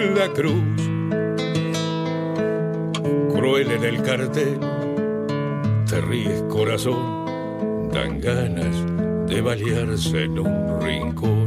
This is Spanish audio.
la cruz. Cruel en el cartel, te ríes corazón, dan ganas de balearse en un rincón.